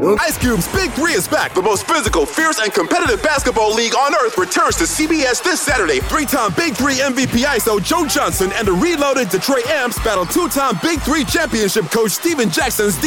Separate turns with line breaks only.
Ice Cube's Big 3 is back. The most physical, fierce, and competitive basketball league on earth returns to CBS this Saturday. 3-time Big 3 MVP ISO Joe Johnson and the reloaded Detroit Amps battle 2-time Big 3 championship coach Steven Jackson's